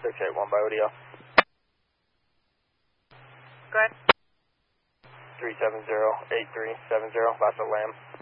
681 by ODL. Go ahead. 370-8370, Lassa Lamb.